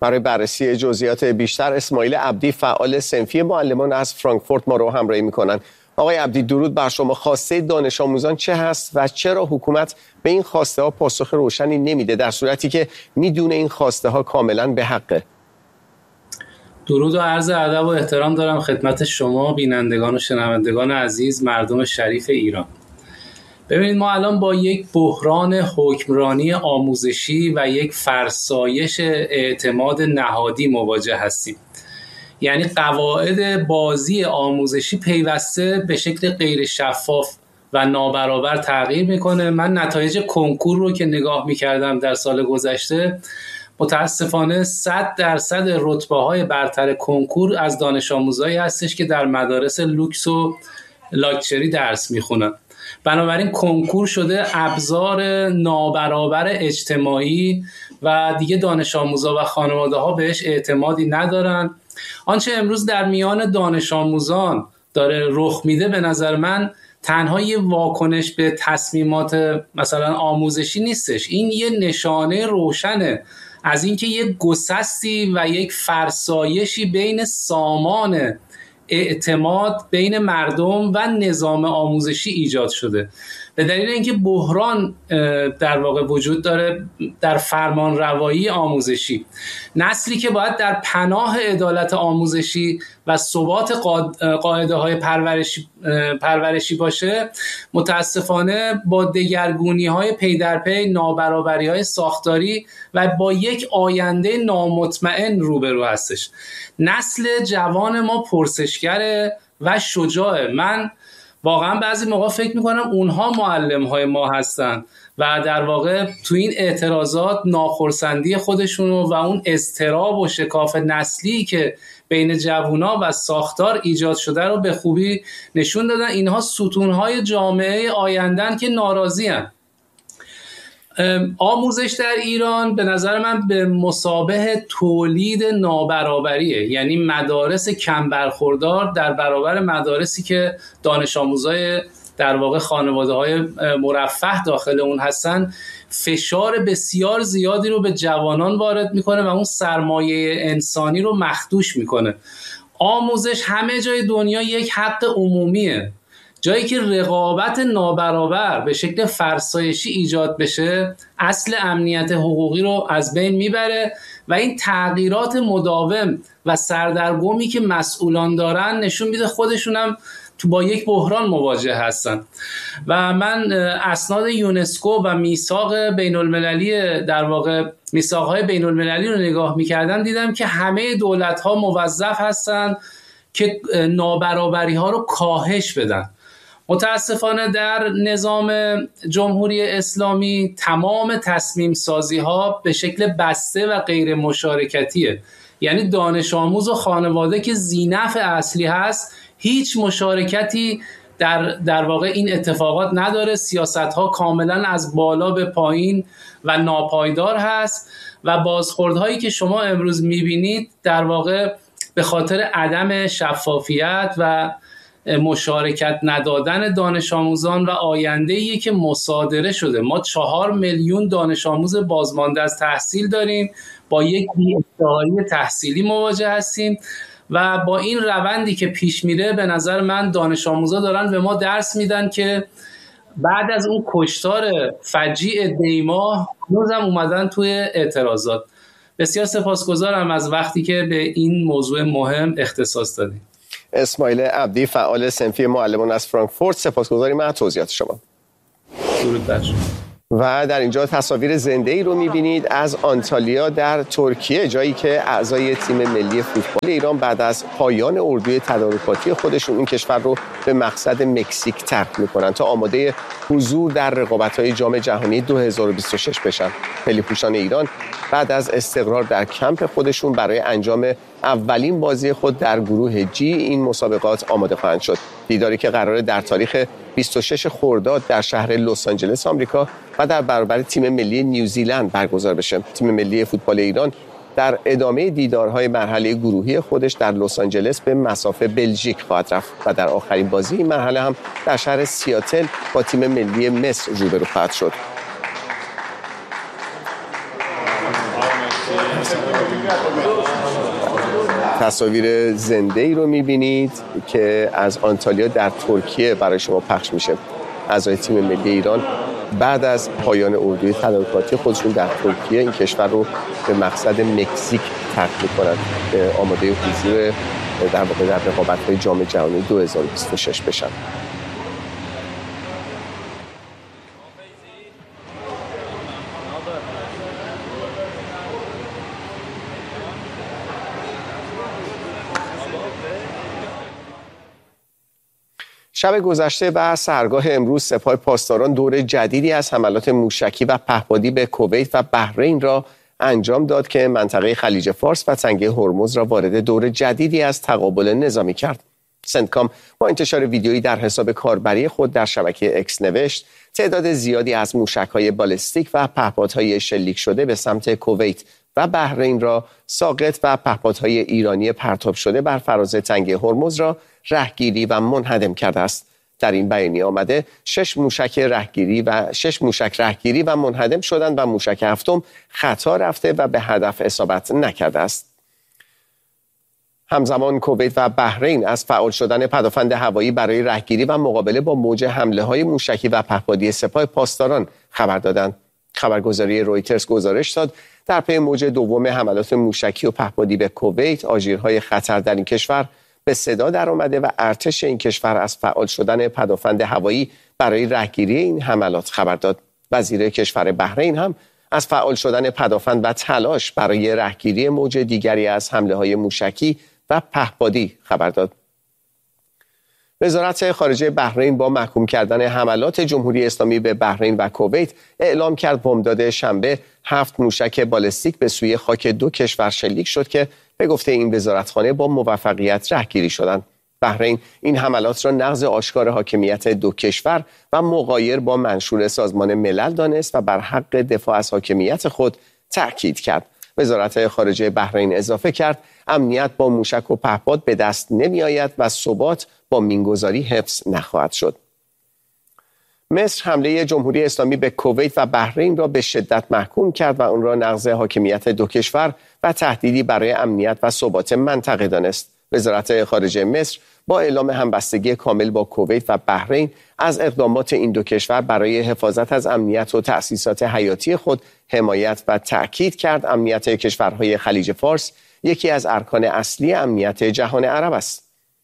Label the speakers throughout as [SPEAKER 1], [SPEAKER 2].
[SPEAKER 1] برای بررسی جزئیات بیشتر اسماعیل عبدی فعال صنفی معلمان از فرانکفورت ما رو همراهی میکنن. آقای عبدی درود بر شما. خواسته دانش آموزان چه هست و چرا حکومت به این خواسته ها پاسخ روشنی نمیده در صورتی که میدونه این خواسته ها کاملا به حقه؟
[SPEAKER 2] درود و عرض ادب و احترام دارم خدمت شما بینندگان و شنوندگان عزیز مردم شریف ایران. ببینید ما الان با یک بحران حکمرانی آموزشی و یک فرسایش اعتماد نهادی مواجه هستیم. یعنی قواعد بازی آموزشی پیوسته به شکل غیر شفاف و نابرابر تغییر میکنه. من نتایج کنکور رو که نگاه میکردم در سال گذشته، متاسفانه 100% رتبه‌های برتر کنکور از دانش آموزایی هستش که در مدارس لوکس و لاکچری درس میخونن. بنابراین کنکور شده ابزار نابرابر اجتماعی و دیگه دانش آموزا و خانواده ها بهش اعتمادی ندارن. آنچه امروز در میان دانش آموزان داره رخ میده به نظر من تنها یه واکنش به تصمیمات مثلا آموزشی نیستش، این یه نشانه روشنه از اینکه یک گسستی و یک فرسایشی بین سامان اعتماد بین مردم و نظام آموزشی ایجاد شده، به دلیل اینکه بحران در واقع وجود داره در فرمان روایی آموزشی. نسلی که باید در پناه عدالت آموزشی و ثبات قاعده های پرورشی باشه، متاسفانه با دگرگونی های پی در پی، نابرابری های ساختاری و با یک آینده نامطمئن روبرو هستش. نسل جوان ما پرسشگره و شجاعه. من واقعا بعضی موقع فکر میکنم اونها معلم‌های ما هستن و در واقع تو این اعتراضات ناخرسندی خودشونو و اون اضطراب و شکاف نسلی که بین جوونا و ساختار ایجاد شده رو به خوبی نشون دادن. اینها ستونهای جامعه آیندن که ناراضی هستن. آموزش در ایران به نظر من به مثابه تولید نابرابریه، یعنی مدارس کم برخوردار در برابر مدارسی که دانش آموزای در واقع خانواده های مرفه داخل اون هستن، فشار بسیار زیادی رو به جوانان وارد میکنه و اون سرمایه انسانی رو مخدوش میکنه. آموزش همه جای دنیا یک حق عمومیه. جایی که رقابت نابرابر به شکل فرسایشی ایجاد بشه، اصل امنیت حقوقی رو از بین میبره و این تغییرات مداوم و سردرگمی که مسئولان دارن نشون میده خودشونم تو با یک بحران مواجه هستن. و من اسناد یونسکو و میثاق بین المللی در واقع میثاق‌های بین المللی رو نگاه میکردم، دیدم که همه دولت‌ها موظف هستن که نابرابری‌ها رو کاهش بدن. متاسفانه در نظام جمهوری اسلامی تمام تصمیم سازی ها به شکل بسته و غیر مشارکتیه، یعنی دانش آموز و خانواده که ذینفع اصلی هست هیچ مشارکتی در واقع این اتفاقات نداره. سیاست ها کاملا از بالا به پایین و ناپایدار هست و بازخوردهایی که شما امروز میبینید در واقع به خاطر عدم شفافیت و مشارکت ندادن دانش آموزان و آینده‌ای که مصادره شده. ما 4 میلیون دانش آموز بازمانده از تحصیل داریم، با یک بی‌احتیاطی تحصیلی مواجه هستیم و با این روندی که پیش میره به نظر من دانش آموزا دارن به ما درس میدن که بعد از اون کشتار فجیع دیما هنوزم اومدن توی اعتراضات. بسیار سپاسگزارم از وقتی که به این موضوع مهم اختصاص دادید.
[SPEAKER 1] اسماعیل عبدی فعال صنفی معلمان از فرانکفورت، سپاسگزاریم از توضیحات شما.
[SPEAKER 2] درود بر شما.
[SPEAKER 1] و در اینجا تصاویر زنده‌ای رو می‌بینید از آنتالیا در ترکیه، جایی که اعضای تیم ملی فوتبال ایران بعد از پایان اردوی تدارکاتی خودشون این کشور رو به مقصد مکزیک ترک می‌کنن تا آماده حضور در رقابت‌های جام جهانی 2026 بشن. ملی‌پوشان ایران بعد از استقرار در کمپ خودشون برای انجام اولین بازی خود در گروه جی این مسابقات آماده خواهند شد. دیداری که قراره در تاریخ 26 خرداد در شهر لس آنجلس آمریکا و در برابر تیم ملی نیوزیلند برگزار بشه. تیم ملی فوتبال ایران در ادامه دیدارهای مرحله گروهی خودش در لس آنجلس به مسافه بلژیک خواهد رفت و در آخرین بازی این مرحله هم در شهر سیاتل با تیم ملی مصر روبرو خواهد شد. تصاویر زنده ای رو میبینید که از آنتالیا در ترکیه برای شما پخش میشه. اعضای تیم ملی ایران بعد از پایان اردوی تدارکاتی خودشون در ترکیه این کشور رو به مقصد مکزیک ترک میکنن که آماده حضور در واقع در رقابت‌های جام جهانی 2026 بشن. شب گذشته و سحرگاه امروز سپاه پاسداران دور جدیدی از حملات موشکی و پهپادی به کویت و بحرین را انجام داد که منطقه خلیج فارس و تنگه هرمز را وارد دور جدیدی از تقابل نظامی کرد. سنتکام با انتشار ویدیویی در حساب کاربری خود در شبکه اکس نوشت تعداد زیادی از موشک‌های بالستیک و پهپادهای شلیک شده به سمت کویت و بحرین را ساقط و پهپادهای ایرانی پرتاب شده بر فراز تنگه هرمز را رهگیری و منهدم کرده است. در این بیانیه آمده 6 موشک رهگیری و منهدم شدند و موشک هفتم خطا رفته و به هدف اصابت نکرده است. همزمان کویت و بحرین از فعال شدن پدافند هوایی برای رهگیری و مقابله با موج حمله‌های موشکی و پهپادی سپاه پاسداران خبر دادند. خبرگزاری رویترز گزارش داد در پی موج دوم حملات موشکی و پهپادی به کویت، آژیرهای خطر در این کشور به صدا درآمده و ارتش این کشور از فعال شدن پدافند هوایی برای رهگیری این حملات خبر داد. وزیر کشور بحرین هم از فعال شدن پدافند و تلاش برای رهگیری موج دیگری از حمله‌های موشکی و پهپادی خبر داد. وزارت خارجه بحرین با محکوم کردن حملات جمهوری اسلامی به بحرین و کویت اعلام کرد بامداد شنبه 7 موشک بالستیک به سوی خاک دو کشور شلیک شد که به گفته این وزارتخانه با موفقیت رهگیری شدند. بحرین این حملات را نقض آشکار حاکمیت دو کشور و مغایر با منشور سازمان ملل دانست و بر حق دفاع از حاکمیت خود تأکید کرد. وزارت خارجه بحرین اضافه کرد امنیت با موشک و پهپاد به دست نمی آید و ثبات با مینگذاری حفظ نخواهد شد. مصر حمله جمهوری اسلامی به کویت و بحرین را به شدت محکوم کرد و آن را نقض حاکمیت دو کشور و تهدیدی برای امنیت و ثبات منطقه دانست. وزارت خارجه مصر با اعلام همبستگی کامل با کویت و بحرین از اقدامات این دو کشور برای حفاظت از امنیت و تأسیسات حیاتی خود حمایت و تأکید کرد امنیت کشورهای خلیج فارس یکی از ارکان اصلی امنیت جهان عرب است.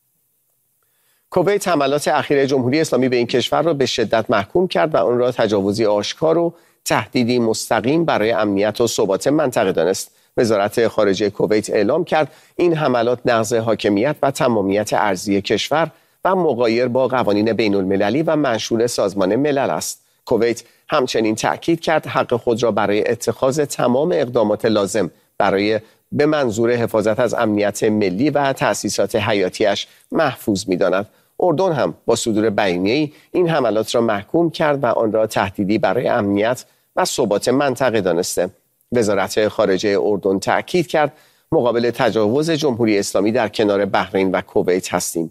[SPEAKER 1] کویت حملات اخیر جمهوری اسلامی به این کشور را به شدت محکوم کرد و آن را تجاوزی آشکار و تهدیدی مستقیم برای امنیت و ثبات منطقه دانست. وزارت خارجه کویت اعلام کرد این حملات نقض حاکمیت و تمامیت ارضی کشور و مغایر با قوانین بین المللی و منشور سازمان ملل است. کویت همچنین تأکید کرد حق خود را برای اتخاذ تمام اقدامات لازم به منظور حفاظت از امنیت ملی و تأسیسات حیاتیش محفوظ می‌داند. اردن هم با صدور بیانیه‌ای این حملات را محکوم کرد و آن را تهدیدی برای امنیت و ثبات منطقه دانسته. وزارت خارجه اردن تأکید کرد مقابل تجاوز جمهوری اسلامی در کنار بحرین و کویت هستیم.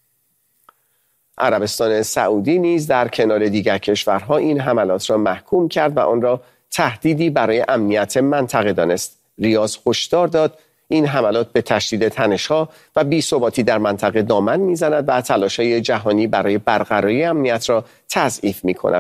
[SPEAKER 1] عربستان سعودی نیز در کنار دیگر کشورها این حملات را محکوم کرد و آن را تهدیدی برای امنیت منطقه دانست. ریاض هشدار داد این حملات به تشدید تنش‌ها و بی‌ثباتی در منطقه دامن می‌زند و تلاش‌های جهانی برای برقراری امنیت را تضعیف می‌کند.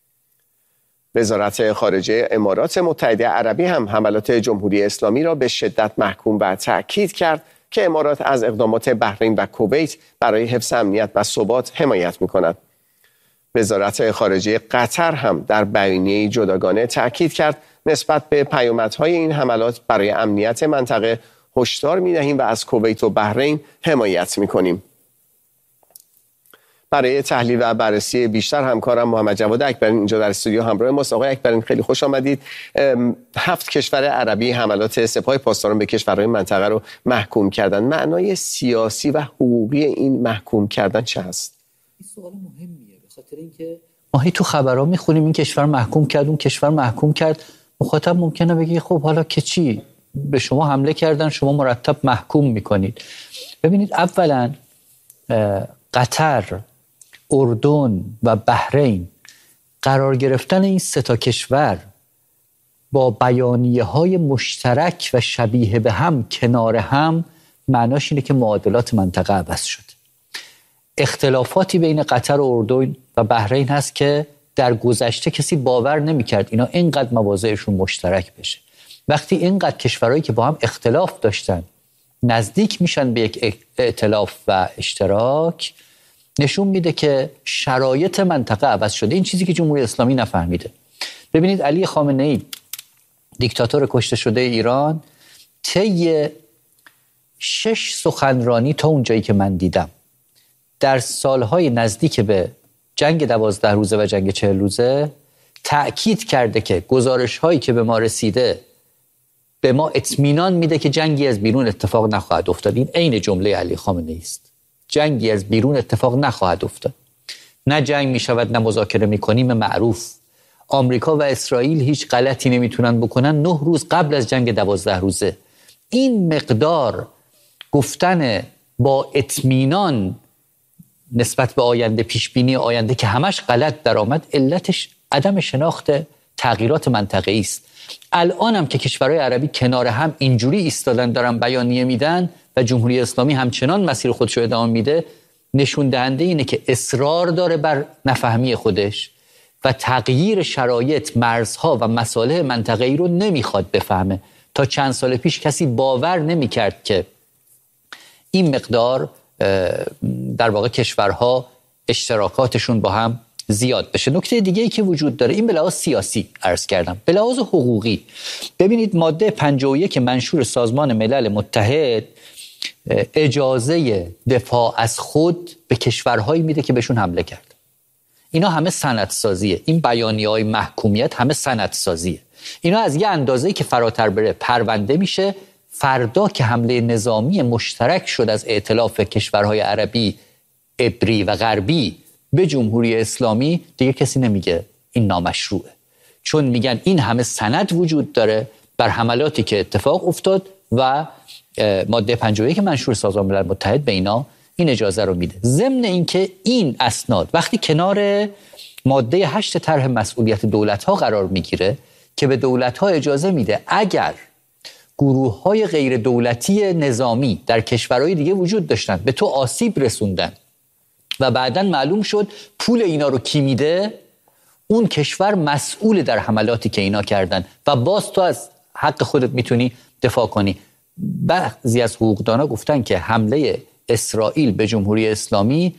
[SPEAKER 1] وزارت خارجه امارات متحده عربی هم حملات جمهوری اسلامی را به شدت محکوم و تأکید کرد که امارات از اقدامات بحرین و کویت برای حفظ امنیت و ثبات حمایت می‌کند. وزارت خارجه قطر هم در بیانیه‌ای جداگانه تأکید کرد نسبت به پیامدهای این حملات برای امنیت منطقه هشدار می‌دهیم و از کویت و بحرین حمایت می‌کنیم. برای تحلیل و بررسی بیشتر همکارم محمد جواد اکبرین اینجا در استودیو همراه ماست. آقای اکبرین خیلی خوش آمدید. 7 کشور عربی حملات سپاه پاسداران به کشورهای منطقه رو محکوم کردن. معنای سیاسی و حقوقی این محکوم کردن چه هست؟
[SPEAKER 3] این سوال مهمیه به خاطر اینکه ما تو خبرها میخونیم این کشور محکوم کرد اون کشور محکوم کرد. مخاطب ممکنه بگه خب حالا که چی؟ به شما حمله کردن شما مرتب محکوم میکنید. ببینید اولا قطر، اردن و بحرین قرار گرفتن این 3 تا کشور با بیانیه های مشترک و شبیه به هم کنار هم، معناش اینه که معادلات منطقه عوض شد. اختلافاتی بین قطر و اردن و بحرین هست که در گذشته کسی باور نمی‌کرد اینا اینقدر مواضعشون مشترک بشه. وقتی اینقدر کشورهایی که با هم اختلاف داشتن نزدیک میشن به یک ائتلاف و اشتراک، نشون میده که شرایط منطقه عوض شده. این چیزی که جمهوری اسلامی نفهمیده. ببینید علی خامنه‌ای دیکتاتور کشته شده ایران طی 6 سخنرانی تا اونجایی که من دیدم در سالهای نزدیک به جنگ 12 روزه و جنگ 40 روزه تأکید کرده که گزارش هایی که به ما رسیده به ما اطمینان میده که جنگی از بیرون اتفاق نخواهد افتاد. این عین جمله علی خامنه‌ای است. جنگی از بیرون اتفاق نخواهد افتاد. نه جنگ میشود نه مذاکره میکنیم معروف. آمریکا و اسرائیل هیچ غلطی نمیتونن بکنن 9 روز قبل از جنگ 12 روزه. این مقدار گفتن با اطمینان نسبت به آینده، پیشبینی آینده که همش غلط در آمد، علتش عدم شناخت تغییرات منطقه‌ای است. الان هم که کشورهای عربی کنار هم اینجوری ایستادن دارن بیانیه میدن و جمهوری اسلامی همچنان مسیر خودش رو ادامه میده، نشون دهنده اینه که اصرار داره بر نفهمی خودش و تغییر شرایط، مرزها و مصالح منطقه‌ای رو نمیخواد بفهمه. تا چند سال پیش کسی باور نمیکرد که این مقدار در واقع کشورها اشتراکاتشون با هم زیاد بشه. نکته دیگه‌ای که وجود داره، این به لحاظ سیاسی عرض کردم. به لحاظ حقوقی ببینید ماده 51 منشور سازمان ملل متحد اجازه دفاع از خود به کشورهایی میده که بهشون حمله کرد. اینا همه سندسازیه. این بیانیه‌های محکومیت همه سندسازیه. اینا از یه اندازه‌ای که فراتر بره پرونده میشه. فردا که حمله نظامی مشترک شد از ائتلاف کشورهای عربی، عبری و غربی به جمهوری اسلامی، دیگه کسی نمیگه این نامشروعه، چون میگن این همه سند وجود داره بر حملاتی که اتفاق افتاد و ماده 51 منشور سازمان ملل متحد به اینا این اجازه رو میده. ضمن اینکه این اسناد وقتی کنار ماده 8 طرح مسئولیت دولت‌ها قرار میگیره که به دولت‌ها اجازه میده اگر گروه‌های غیر دولتی نظامی در کشورهای دیگه وجود داشتن به تو آسیب رسوندن و بعداً معلوم شد پول اینا رو کی میده، اون کشور مسئول در حملاتی که اینا کردن و باز تو از حق خودت میتونی دفاع کنی. بعضی از حقوقدانا گفتن که حمله اسرائیل به جمهوری اسلامی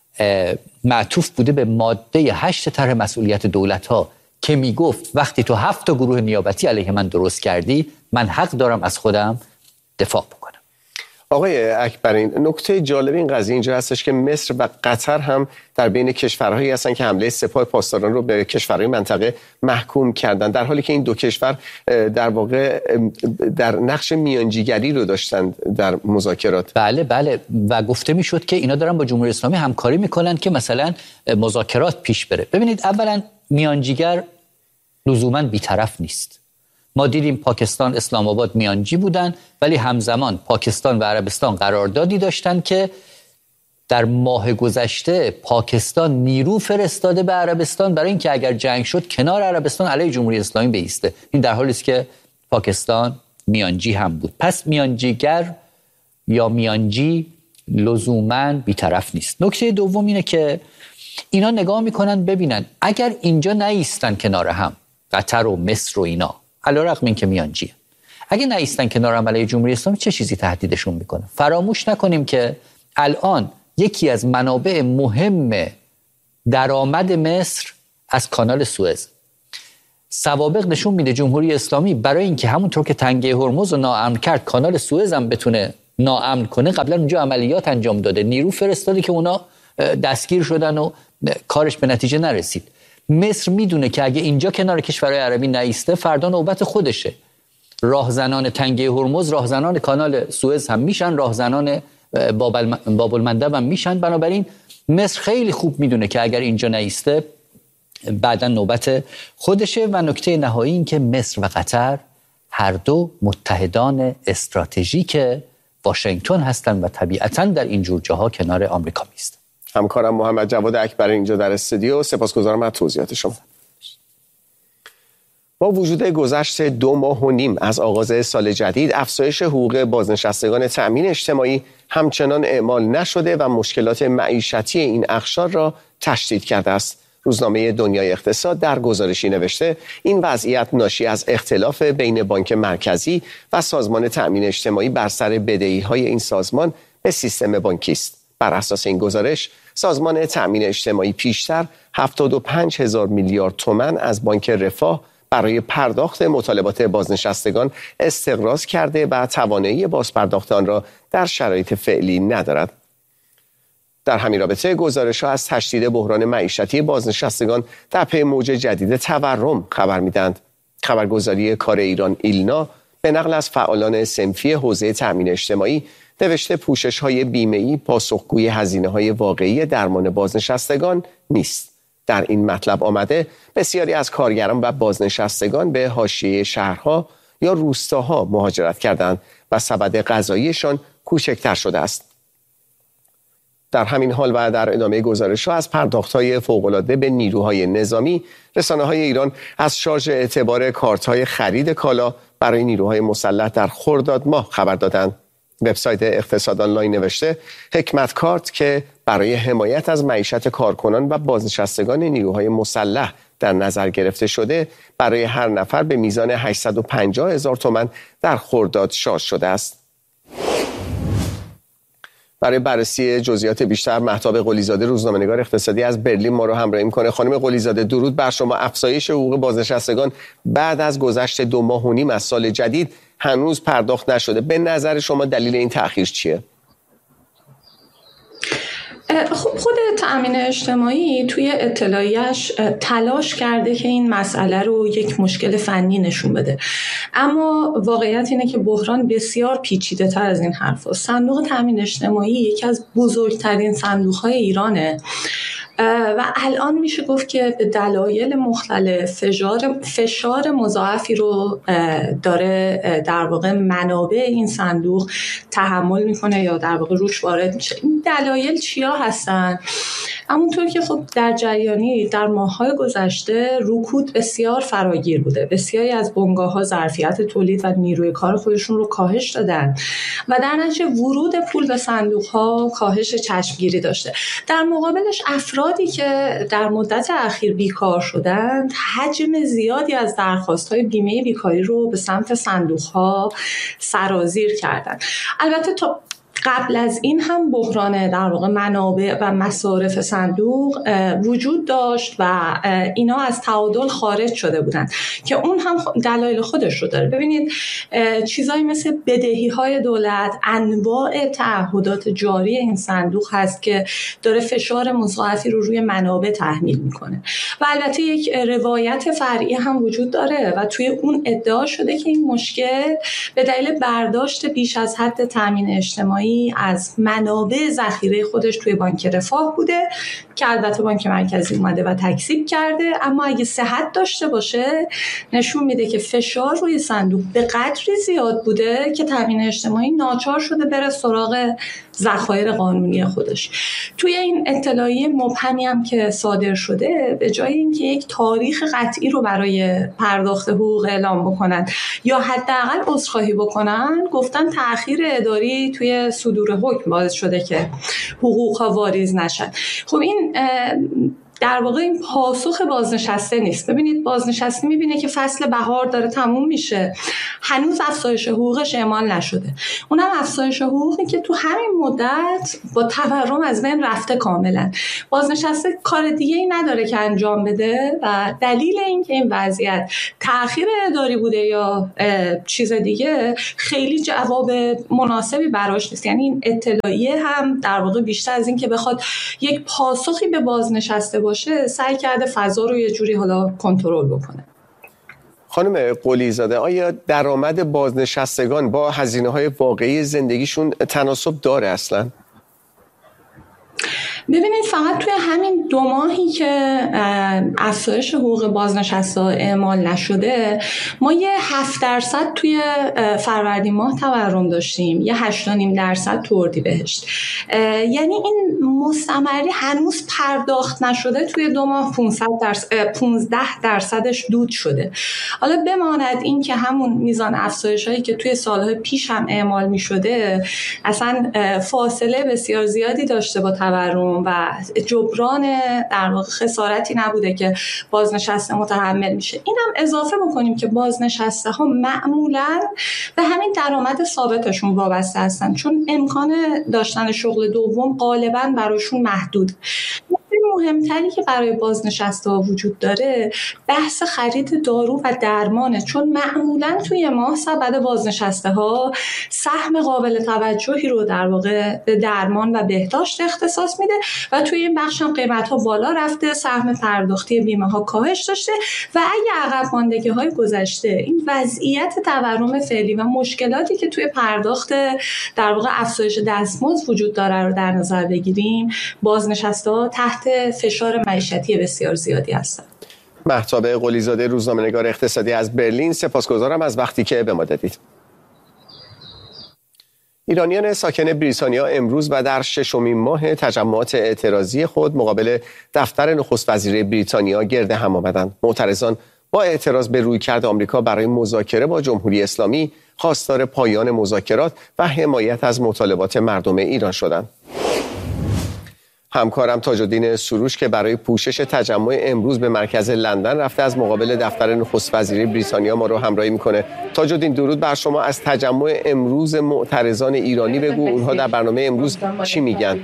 [SPEAKER 3] معطوف بوده به ماده 8 طرح مسئولیت دولت‌ها که میگفت وقتی تو 7 تا گروه نیابتی علیه من درست کردی، من حق دارم از خودم دفاع بکنم.
[SPEAKER 1] آقای اکبرین، نکته جالب این قضیه اینجا هستش که مصر و قطر هم در بین کشورهایی هستن که حمله سپاه پاسداران رو به کشورهای منطقه محکوم کردن، در حالی که این دو کشور در واقع در نقش میانجیگری رو داشتن در مذاکرات.
[SPEAKER 3] بله و گفته میشد که اینا دارن با جمهوری اسلامی همکاری میکنن که مثلا مذاکرات پیش بره. ببینید اولا میانجیگر لزوما بی‌طرف نیست. ما دیدیم پاکستان، اسلام آباد میانجی بودن، ولی همزمان پاکستان و عربستان قراردادی داشتن که در ماه گذشته پاکستان نیرو فرستاده به عربستان برای اینکه اگر جنگ شد کنار عربستان علیه جمهوری اسلامی بایسته. این در حالی است که پاکستان میانجی هم بود. پس میانجیگر یا میانجی لزوما بی‌طرف نیست. نکته دوم اینه که اینا نگاه میکنن ببینن اگر اینجا نایستن کنار هم، قطر و مصر و اینا، علیرغم اینکه میانجیه، اگه نایستن کنار هم علیه جمهوری اسلامی، چه چیزی تهدیدشون میکنه؟ فراموش نکنیم که الان یکی از منابع مهم درآمد مصر از کانال سوئز. سوابق نشون میده جمهوری اسلامی برای اینکه همونطور که تنگه هرمز رو ناامن کرد، کانال سوئز هم بتونه ناامن کنه، قبلا اونجا عملیات انجام داده، نیرو فرستاده که اونا دستگیر شدن و کارش به نتیجه نرسید. مصر میدونه که اگه اینجا کنار کشورهای عربی نایسته، فردا نوبت خودشه. راهزنان تنگه هرمز راهزنان کانال سوئز هم میشن، راهزنان باب المندب هم میشن. بنابراین مصر خیلی خوب میدونه که اگر اینجا نایسته بعدا نوبت خودشه. و نکته نهایی این که مصر و قطر هر دو متحدان استراتژیک واشنگتن هستن و طبیعتاً در این جور جاها کنار آمریکا میستن.
[SPEAKER 1] همکارم محمد جواد اکبری اینجا در استودیو، سپاسگزارم از توضیحات شما. با وجود گذشت 2 ماه و نیم از آغاز سال جدید، افزایش حقوق بازنشستگان تأمین اجتماعی همچنان اعمال نشده و مشکلات معیشتی این اقشار را تشدید کرده است. روزنامه دنیای اقتصاد در گزارشی نوشته این وضعیت ناشی از اختلاف بین بانک مرکزی و سازمان تأمین اجتماعی بر سر بدهی‌های این سازمان به سیستم بانکی است. بر اساس این گزارش، سازمان تأمین اجتماعی پیشتر 75,000 میلیارد تومان از بانک رفاه برای پرداخت مطالبات بازنشستگان استقراض کرده و توانایی بازپرداخت آن را در شرایط فعلی ندارد. در همین رابطه گزارش‌ها از تشدید بحران معیشتی بازنشستگان در پی موج جدید تورم خبر می‌دهند. خبرگزاری کار ایران ایلنا به نقل از فعالان صنفی حوزه تأمین اجتماعی نوشته پوشش‌های بیمه‌ای پاسخگوی هزینه‌های واقعی درمان بازنشستگان نیست. در این مطلب آمده بسیاری از کارگران و بازنشستگان به حاشیه شهرها یا روستاها مهاجرت کردند و سبد غذاییشان کوچکتر شده است. در همین حال و در ادامه گزارش‌ها از پرداخت‌های فوق‌العاده به نیروهای نظامی، رسانه‌های ایران از شارژ اعتبار کارت‌های خرید کالا برای نیروهای مسلح در خرداد ماه خبر دادند. وبسایت اقتصاد آنلاین نوشته حکمت کارت که برای حمایت از معیشت کارکنان و بازنشستگان نیروهای مسلح در نظر گرفته شده، برای هر نفر به میزان 850,000 تومان در خرداد شارژ شده است. برای بررسی جزئیات بیشتر مهتاب قلیزاده روزنامه‌نگار اقتصادی از برلین ما رو همراهی می‌کنه. خانم قلیزاده، درود بر شما. افزایش حقوق بازنشستگان بعد از گذشت 2 ماه و نیم از سال جدید هنوز پرداخت نشده. به نظر شما دلیل این تأخیر چیه؟
[SPEAKER 4] خود تأمین اجتماعی توی اطلاعیه‌اش تلاش کرده که این مسئله رو یک مشکل فنی نشون بده، اما واقعیت اینه که بحران بسیار پیچیده تر از این حرف هست. صندوق تأمین اجتماعی یکی از بزرگترین صندوق‌های ایرانه و الان میشه گفت که به دلایل مختلف فشار مضاعفی رو داره در واقع منابع این صندوق تحمل میکنه یا در واقع روش وارد میشه. این دلایل چیا هستن؟ همونطور که خب در جریانی در ماه‌های گذشته رکود بسیار فراگیر بوده. بسیاری از بنگاه‌ها ظرفیت تولید و نیروی کار خودشون رو کاهش دادن و در نتیجه ورود پول به صندوق‌ها کاهش چشمگیری داشته. در مقابلش افرادی که در مدت اخیر بیکار شدند حجم زیادی از درخواست‌های بیمه بیکاری رو به سمت صندوق‌ها سرازیر کردند. البته تا قبل از این هم بحران در واقع منابع و مصارف صندوق وجود داشت و اینا از تعادل خارج شده بودن که اون هم دلایل خودش رو داره. ببینید چیزایی مثل بدهی‌های دولت، انواع تعهدات جاری این صندوق هست که داره فشار مضاعفی رو روی منابع تحمیل میکنه و البته یک روایت فرعی هم وجود داره و توی اون ادعا شده که این مشکل به دلیل برداشت بیش از حد تامین اجتماعی از منابع ذخیره خودش توی بانک رفاه بوده که البته بانک مرکزی اومده و تکذیب کرده، اما اگه صحت داشته باشه نشون میده که فشار روی صندوق به قدری زیاد بوده که تامین اجتماعی ناچار شده بره سراغ ذخایر قانونی خودش. توی این اطلاعیه مبهمی هم که صادر شده، به جای اینکه یک تاریخ قطعی رو برای پرداخت حقوق اعلام بکنن یا حداقل عذرخواهی بکنن، گفتن تأخیر اداری توی صدور حکم باعث شده که حقوق‌ها واریز نشن. خب این در واقع این پاسخ بازنشسته نیست. ببینید بازنشسته میبینه که فصل بهار داره تموم میشه، هنوز افزایش حقوقش اعمال نشده. اونم افزایش حقوقی که تو همین مدت با تورم از بین رفته کاملا. بازنشسته کار دیگه ای نداره که انجام بده و دلیل این که این وضعیت تأخیر اداری بوده یا چیز دیگه خیلی جواب مناسبی براش نیست. یعنی این اطلاعیه هم در واقع بیشتر از این که بخواد یک پاسخی به بازنشسته باشه، سعی کرده فضا رو یه جوری حالا کنترل بکنه.
[SPEAKER 1] خانم قلیزاده، آیا درآمد بازنشستگان با هزینه‌های واقعی زندگیشون تناسب داره اصلا؟
[SPEAKER 4] ببینید فقط توی همین 2 ماهی که افزایش حقوق بازنشسته‌ها اعمال نشده، ما یه 7% توی فروردین ماه تورم داشتیم، یه 8.5% تو اردیبهشت. یعنی این مستمری هنوز پرداخت نشده توی 2 ماه 15% دود شده. حالا بماند این که همون میزان افزایش‌هایی که توی سالهای پیش هم اعمال می‌شده اصلا فاصله بسیار زیادی داشته با تورم و جبران در واقع خسارتی نبوده که بازنشسته متحمل میشه. اینم اضافه بکنیم که بازنشسته ها معمولاً به همین درآمد ثابتشون وابسته هستن، چون امکان داشتن شغل دوم غالباً براشون محدود. مهمتری که برای بازنشسته ها وجود داره بحث خرید دارو و درمانه، چون معمولاً توی ماه سبد بازنشسته ها سهم قابل توجهی رو در واقع به درمان و بهداشت اختصاص میده و توی این بخش هم قیمت ها بالا رفته، سهم پرداختی بیمه ها کاهش داشته و اگه عقب ماندگی های گذشته این وضعیت تورم فعلی و مشکلاتی که توی پرداخت در واقع افزایش دستمزد وجود داره رو در نظر بگیریم، بازنشسته ها تحت فشار معیشتی بسیار زیادی هستند.
[SPEAKER 1] مهتاب قلیزاده، روزنامه‌نگار اقتصادی از برلین، سپاسگزارم از وقتی که به ما دادید. ایرانیان ساکن بریتانیا امروز و در 6مین ماه تجمعات اعتراضی خود مقابل دفتر نخست وزیر بریتانیا گرد هم آمدند. معترضان با اعتراض به رویکرد آمریکا برای مذاکره با جمهوری اسلامی خواستار پایان مذاکرات و حمایت از مطالبات مردم ایران شدند. همکارم تاج‌الدین سروش که برای پوشش تجمع امروز به مرکز لندن رفته از مقابل دفتر نخست وزیری بریتانیا ما رو همراهی میکنه. تاج‌الدین، درود بر شما. از تجمع امروز معترضان ایرانی بگو، اونها در برنامه امروز چی میگن؟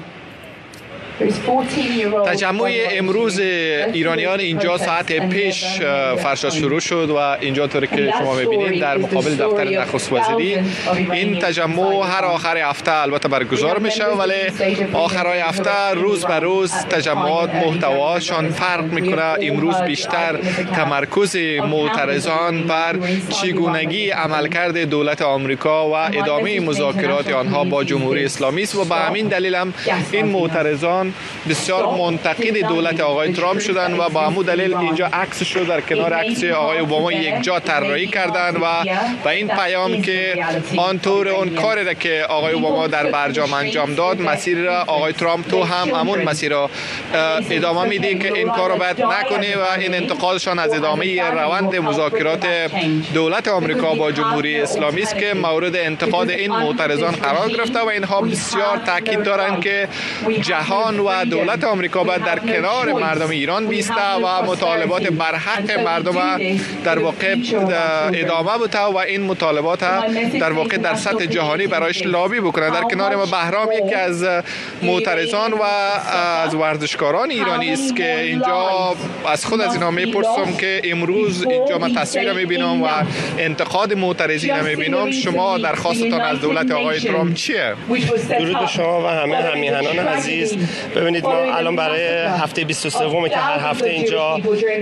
[SPEAKER 5] تجمع امروز ایرانیان اینجا ساعت پیش فرشاد شروع شد و اینجا طوری که شما می‌بینید در مقابل دفتر نخست وزیری. این تجمع هر آخر هفته البته برگزار میشه، ولی آخرای هفته روز به روز تجمعات محتواشان فرق میکنه. امروز بیشتر تمرکز معترضان بر چگونگی عملکرد دولت آمریکا و ادامه مذاکرات آنها با جمهوری اسلامی است و به همین دلیل هم این معترضان بسیار منتقد دولت آقای ترامپ شدن و با همون دلیل اینجا عکسش رو در کنار عکس آقای اوباما یک جا طراحی کردن و با این پیام که آنطور اون کاری را که آقای اوباما در برجام انجام داد، مسیر را آقای ترامپ تو هم همون مسیر را ادامه میدی که این کار را باید نکنه و این انتقادشان از ادامه روند مذاکرات دولت آمریکا با جمهوری اسلامی است که مورد انتقاد این معترضان قرار گرفته و اینها بسیار تاکید دارند که جهان و دولت آمریکا باید در کنار مردم ایران بیسته و مطالبات بر حق مردم در واقع ادامه بده و این مطالبات در واقع در سطح جهانی برایش لابی بکنه. در کنار ما بهرام یکی از معترضان و از ورزشکاران ایرانی است که اینجا از خود از اینا میپرسم که امروز اینجا من تصویر میبینم و انتقاد معترضین میبینم، شما درخواستتان از دولت آقای ترامپ چیه؟
[SPEAKER 6] درود به شما و همه همیهنان عزیز. ببینید ما الان برای هفته 23 که هر هفته اینجا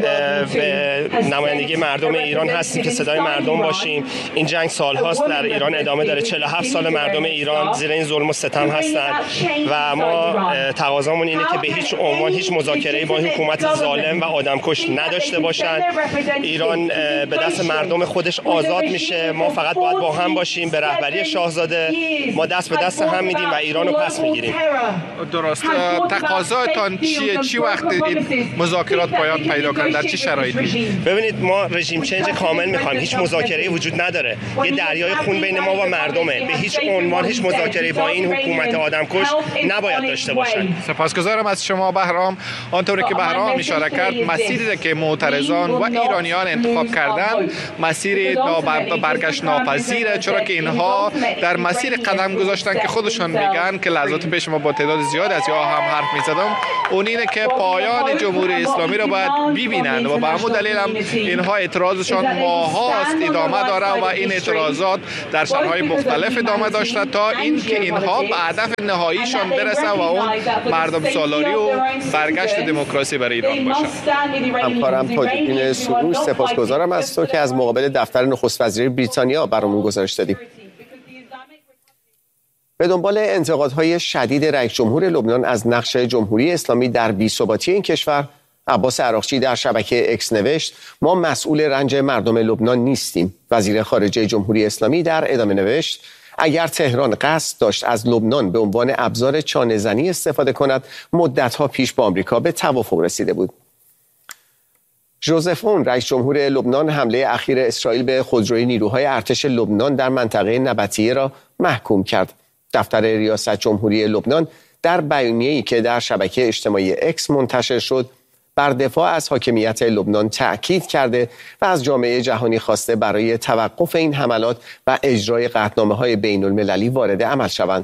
[SPEAKER 6] به نمایندگی مردم ایران هستیم که صدای مردم باشیم. این جنگ سالهاست در ایران ادامه داره. 47 سال مردم ایران زیر این ظلم و ستم هستند و ما تقاضامون اینه که به هیچ عنوان هیچ مذاکره‌ای با حکومت ظالم و آدمکش نداشته باشند. ایران به دست مردم خودش آزاد میشه. ما فقط باید با هم باشیم. به رهبری شاهزاده ما دست به دست هم میدیم و ایران رو پس میگیریم.
[SPEAKER 5] درست. تقاضایتان چیه؟ چی وقت این مذاکرات پایان پیدا کنه؟ در چه شرایطی؟
[SPEAKER 6] ببینید ما رژیم چنج کامل میخوایم. هیچ مذاکره‌ای وجود نداره. یه دریای خون بین ما و مردمه. به هیچ عنوان هیچ مذاکره‌ای با این حکومت آدمکش نباید داشته باشن.
[SPEAKER 5] سپاسگزارم از شما بهرام. آنطوری که بهرام اشاره کرد، مسیری که معترضان و ایرانیان انتخاب کردن مسیر برگشت ناپذیره، چرا که اینها در مسیر قدم گذاشتن که خودشان میگن که لحظات پیش ما با تعداد زیاد از یا هم حرف میزدم، اون اینه که پایان جمهوری اسلامی را باید ببینن و به همون دلیل هم اینها اعتراضشان ماهاست ادامه داره و این اعتراضات در شهرهای مختلف ادامه داشته تا اینکه اینها به هدف نهاییشان برسن و اون مردم سالاری و برگشت دموکراسی برای ایران باشه.
[SPEAKER 1] همکارم تاج‌الدین سروش، سپاسگزارم از تو که از مقابل دفتر نخست وزیر بریتانیا برامون گزارش دادی. به دنبال انتقادهای شدید رئیس جمهور لبنان از نقش جمهوری اسلامی در بی‌ثباتی این کشور، عباس عراقچی در شبکه اکس نوشت: ما مسئول رنج مردم لبنان نیستیم. وزیر خارجه جمهوری اسلامی در ادامه نوشت: اگر تهران قصد داشت از لبنان به عنوان ابزار چانه‌زنی استفاده کند، مدت‌ها پیش با آمریکا به توافق رسیده بود. ژوزف اون، رئیس جمهور لبنان، حمله اخیر اسرائیل به خودروی نیروهای ارتش لبنان در منطقه نبطیه را محکوم کرد. دفتر ریاست جمهوری لبنان در بیانیه‌ای که در شبکه اجتماعی اکس منتشر شد، بر دفاع از حاکمیت لبنان تأکید کرده و از جامعه جهانی خواسته برای توقف این حملات و اجرای قطعنامه‌های بین‌المللی وارد عمل شوند.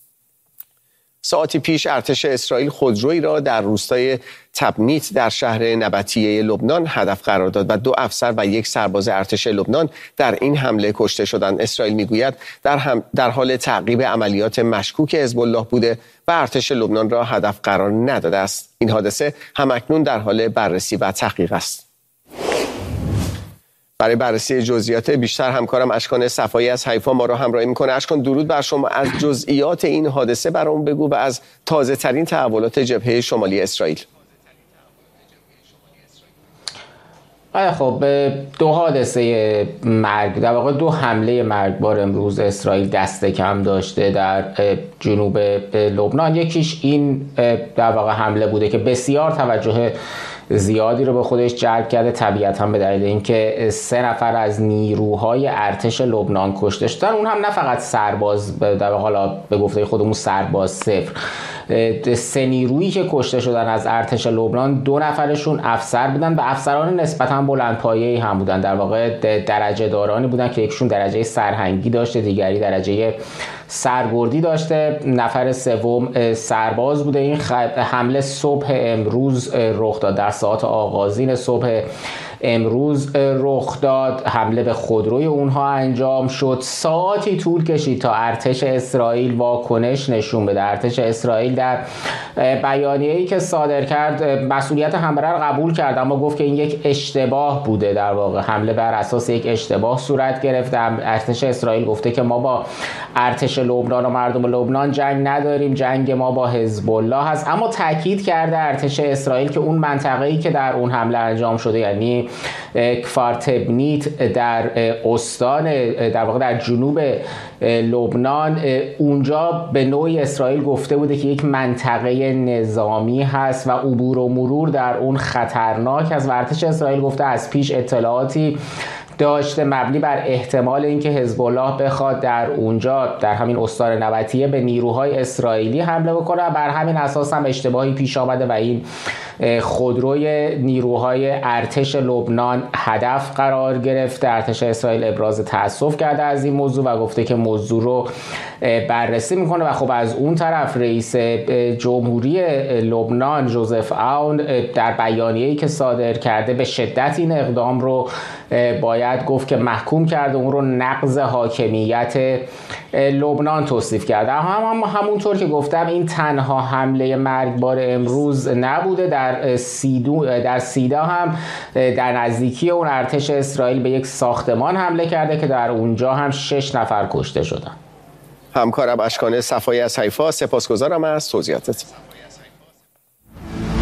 [SPEAKER 1] ساعتی پیش ارتش اسرائیل خودرویی را در روستای تبنیت در شهر نبطیه لبنان هدف قرار داد و 2 افسر و 1 سرباز ارتش لبنان در این حمله کشته شدند. اسرائیل میگوید در حال تعقیب عملیات مشکوک حزب الله بوده و ارتش لبنان را هدف قرار نداده است. این حادثه همکنون در حال بررسی و تحقیق است. برای بررسی جزئیات بیشتر همکارم اشکان صفایی از حیفا ما را همراهی میکنه. اشکان، درود بر شما. از جزئیات این حادثه برام بگو و از تازه ترین تحولات جبهه شمالی اسرائیل.
[SPEAKER 7] خب 2 حادثه مرگ، در واقع 2 حمله مرگبار امروز اسرائیل دست کم داشته در جنوب لبنان. یکیش این در واقع حمله بوده که بسیار توجه زیادی رو به خودش جلب کرده، طبیعتاً به دلیل اینکه 3 نفر از نیروهای ارتش لبنان کشته شدن. اون هم نه فقط سرباز، در واقع حالا به گفته خودمون سرباز 0. 3 نیرویی که کشته شدن از ارتش لبنان، 2 نفرشون افسر بودن و افسران نسبتاً بلندپایه‌ای هم بودن. در واقع درجه دارانی بودن که یکشون درجه سرهنگی داشته، دیگری درجه سرگردی داشته، نفر سوم سرباز بوده. این حمله صبح امروز رخ داد، در ساعات آغازین صبح امروز رخ داد. حمله به خودروی اونها انجام شد. ساعتی طول کشید تا ارتش اسرائیل واکنش نشون بده. ارتش اسرائیل در بیانیه‌ای که صادر کرد مسئولیت حمله را قبول کرد، اما گفت که این یک اشتباه بوده. در واقع حمله بر اساس یک اشتباه صورت گرفته. ارتش اسرائیل گفته که ما با ارتش لبنان و مردم لبنان جنگ نداریم، جنگ ما با حزب الله هست. اما تاکید کرده ارتش اسرائیل که اون منطقه‌ای که در اون حمله انجام شده، یعنی کفار تبنیت در استان در واقع در جنوب لبنان، اونجا به نوعی اسرائیل گفته بوده که یک منطقه نظامی هست و عبور و مرور در اون خطرناک است. و ارتش اسرائیل گفته از پیش اطلاعاتی داشته مبنی بر احتمال اینکه حزب الله بخواد در اونجا در همین استان نبطیه به نیروهای اسرائیلی حمله بکنه و بر همین اساس هم اشتباهی پیش آمده و این خودروی نیروهای ارتش لبنان هدف قرار گرفته. ارتش اسرائیل ابراز تأسف کرده از این موضوع و گفته که موضوع رو بررسی میکنه. و خب از اون طرف رئیس جمهوری لبنان ژوزف اون در بیانیه‌ای که صادر کرده به شدت این اقدام رو باید گفت که محکوم کرده، اون رو نقض حاکمیت لبنان توصیف کرده. همونطور که گفتم این تنها حمله مرگبار امروز نبوده. در سیدا هم در نزدیکی اون ارتش اسرائیل به یک ساختمان حمله کرده که در اونجا هم 6 نفر کشته شدن.
[SPEAKER 1] همکارم اشکان صفایی از حیفا، سپاسگزارم از توضیحاتت.